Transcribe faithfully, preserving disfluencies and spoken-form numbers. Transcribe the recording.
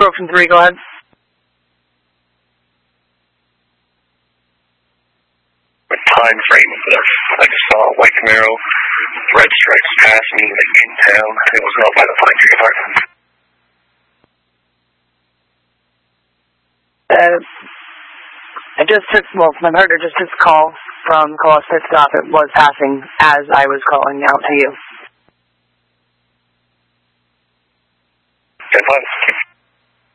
Zero from three, go ahead. What time frame of this? I just saw a white Camaro, red stripes pass me like in town. It was not by the Pine Tree apartment. Uh, I just took, well, my partner just took a call from Colas Pit Stop. It was passing as I was calling out to you. Okay, fine.